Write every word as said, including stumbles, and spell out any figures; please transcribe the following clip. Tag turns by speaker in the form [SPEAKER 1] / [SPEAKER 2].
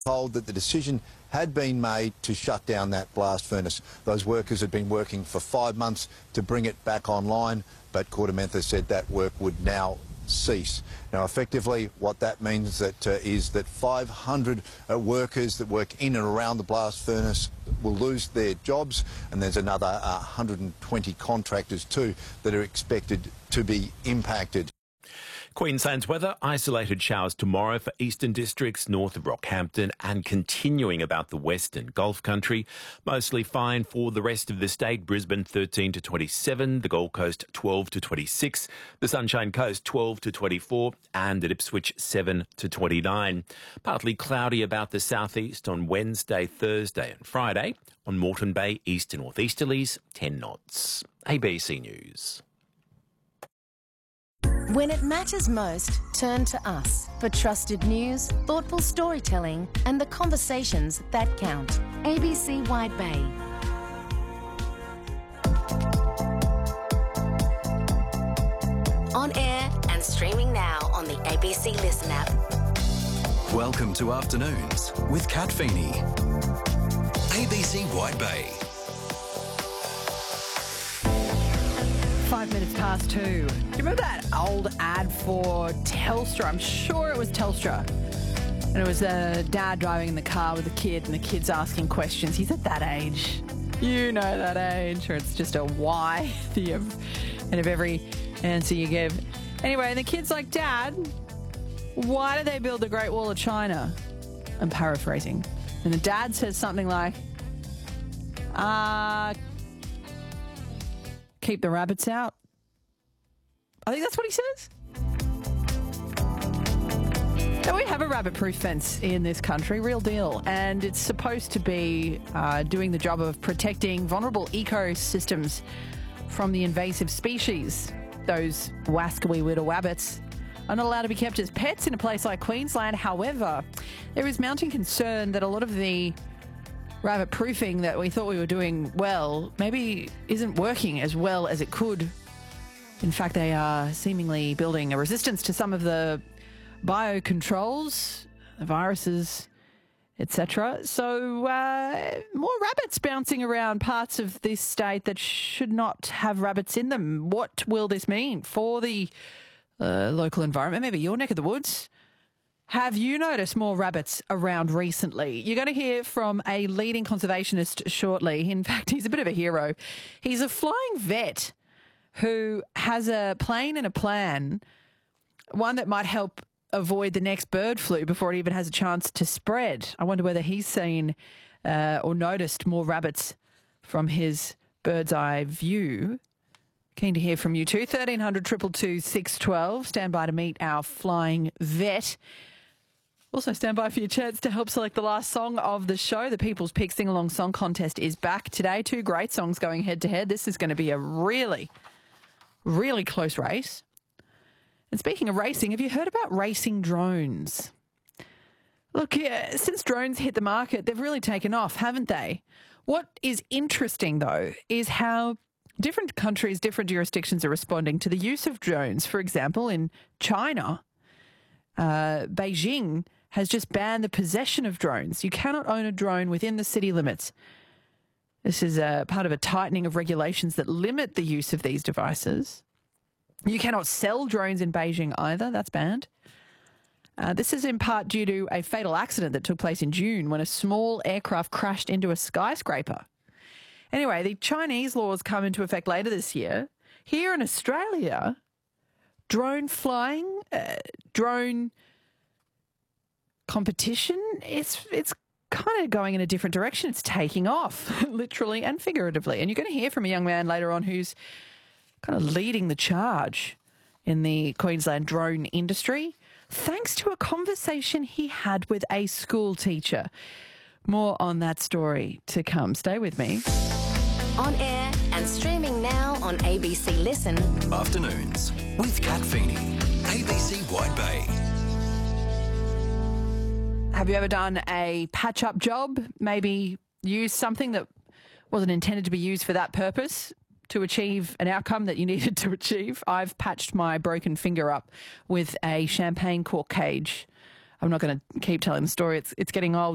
[SPEAKER 1] Told that the decision had been made to shut down that blast furnace. Those workers had been working for five months to bring it back online, but KordaMentha said that work would now cease. Now, effectively, what that means that uh, is that five hundred uh, workers that work in and around the blast furnace will lose their jobs, and there's another uh, one hundred twenty contractors too that are expected to be impacted.
[SPEAKER 2] Queensland's weather, isolated showers tomorrow for eastern districts north of Rockhampton and continuing about the western Gulf country. Mostly fine for the rest of the state. Brisbane thirteen to twenty-seven, the Gold Coast twelve to twenty-six, the Sunshine Coast twelve to twenty-four and at Ipswich seven to twenty-nine. Partly cloudy about the southeast on Wednesday, Thursday and Friday. On Moreton Bay, east to northeasterlies, ten knots. A B C News.
[SPEAKER 3] When it matters most, turn to us for trusted news, thoughtful storytelling and the conversations that count. A B C Wide Bay. On air and streaming now on the A B C Listen app.
[SPEAKER 4] Welcome to Afternoons with Kat Feeney. A B C Wide Bay.
[SPEAKER 5] Five minutes past two. Do you remember that old ad for Telstra? I'm sure it was Telstra. And it was a dad driving in the car with a kid and the kid's asking questions. He's at that age. You know that age. Or it's just a why at the end of every answer you give. Anyway, and the kid's like, Dad, why did they build the Great Wall of China? I'm paraphrasing. And the dad says something like, uh... keep the rabbits out. I think that's what he says. Now, we have a rabbit-proof fence in this country, real deal, and it's supposed to be uh, doing the job of protecting vulnerable ecosystems from the invasive species. Those wascally little rabbits are not allowed to be kept as pets in a place like Queensland. However, there is mounting concern that a lot of the rabbit proofing that we thought we were doing well maybe isn't working as well as it could. In fact, they are seemingly building a resistance to some of the biocontrols, the viruses, et cetera. So uh, more rabbits bouncing around parts of this state that should not have rabbits in them. What will this mean for the uh, local environment? Maybe your neck of the woods. Have you noticed more rabbits around recently? You're going to hear from a leading conservationist shortly. In fact, he's a bit of a hero. He's a flying vet who has a plane and a plan, one that might help avoid the next bird flu before it even has a chance to spread. I wonder whether he's seen uh, or noticed more rabbits from his bird's eye view. Keen to hear from you too. thirteen hundred, two two two, six one two. Stand by to meet our flying vet. Also, stand by for your chance to help select the last song of the show. The People's Pick Sing-Along Song Contest is back today. Two great songs going head-to-head. This is going to be a really, really close race. And speaking of racing, have you heard about racing drones? Look, yeah, since drones hit the market, they've really taken off, haven't they? What is interesting, though, is how different countries, different jurisdictions are responding to the use of drones. For example, in China, uh, Beijing has just banned the possession of drones. You cannot own a drone within the city limits. This is a part of a tightening of regulations that limit the use of these devices. You cannot sell drones in Beijing either. That's banned. Uh, this is in part due to a fatal accident that took place in June when a small aircraft crashed into a skyscraper. Anyway, the Chinese laws come into effect later this year. Here in Australia, drone flying, uh, drone competition, it's it's kind of going in a different direction. It's taking off, literally and figuratively. And you're going to hear from a young man later on who's kind of leading the charge in the Queensland drone industry, thanks to a conversation he had with a school teacher. More on that story to come. Stay with me.
[SPEAKER 3] On air and streaming now on A B C Listen.
[SPEAKER 4] Afternoons with Kat Feeney. A B C Wide Bay.
[SPEAKER 5] Have you ever done a patch-up job? Maybe used something that wasn't intended to be used for that purpose to achieve an outcome that you needed to achieve? I've patched my broken finger up with a champagne cork cage. I'm not going to keep telling the story. It's it's getting old.